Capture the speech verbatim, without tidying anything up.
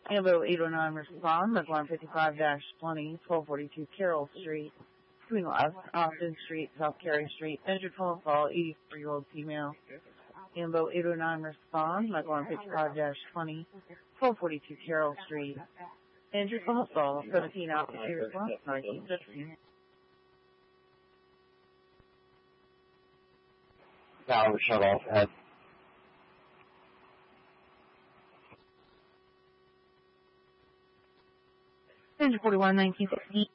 Ambo eight oh nine respond, McLaren fifty-five twenty, twelve forty-two Carroll Street, between West Austin Street, South Carey Street, injured phone call, eighty-four-year-old female. Ambo eight oh nine respond, McLaren fifty-five twenty, twelve forty-two Carroll Street, injured phone call, seventeen out, response, nineteen fifteen. Power shut off head. Injured forty-one, nineteen sixteen.